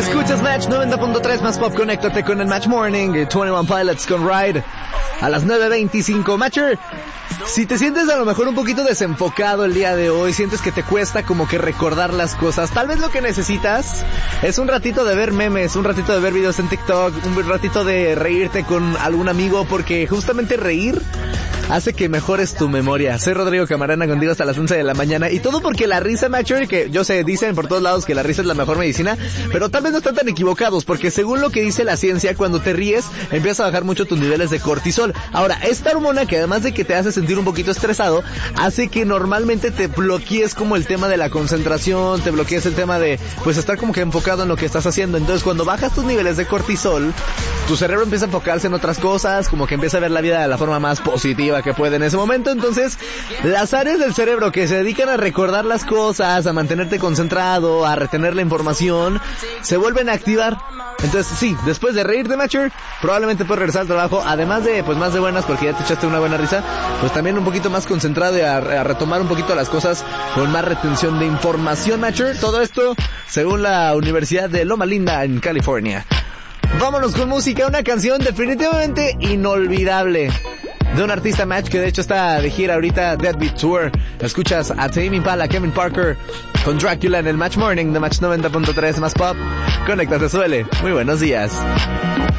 Escuchas Match 90.3 más pop, conéctate con el Match Morning, 21 Pilots con Ride a las 9:25. Matcher, si te sientes a lo mejor un poquito desenfocado el día de hoy, sientes que te cuesta como que recordar las cosas, tal vez lo que necesitas es un ratito de ver memes, un ratito de ver videos en TikTok, un ratito de reírte con algún amigo, porque justamente reír hace que mejores tu memoria. Soy Rodrigo Camarena, contigo hasta las 11 de la mañana, y todo porque la risa, Matcher, que yo sé, dicen por todos lados que la risa es la mejor medicina, pero tal vez no están tan equivocados, porque según lo que dice la ciencia, cuando te ríes, empiezas a bajar mucho tus niveles de cortisol. Ahora, esta hormona que además de que te hace sentir un poquito estresado, hace que normalmente te bloquees como el tema de la concentración, te bloquees el tema de, pues, estar como que enfocado en lo que estás haciendo. Entonces, cuando bajas tus niveles de cortisol, tu cerebro empieza a enfocarse en otras cosas, como que empieza a ver la vida de la forma más positiva que puede en ese momento. Entonces, las áreas del cerebro que se dedican a recordar las cosas, a mantenerte concentrado, a retener la información, se vuelven a activar. Entonces, sí, después de reírte, Matcher, probablemente puedes regresar al trabajo, además de, pues, más de buenas, porque ya te echaste una buena risa, pues también un poquito más concentrado y a retomar un poquito las cosas con más retención de información, Matcher. Todo esto según la Universidad de Loma Linda en California. Vámonos con música, una canción definitivamente inolvidable de un artista, Match, que de hecho está de gira ahorita, Deadbeat Tour. Escuchas a Tame Impala, Kevin Parker con Dracula en el Match Morning de Match 90.3 más pop. Conéctate, suele. Muy buenos días.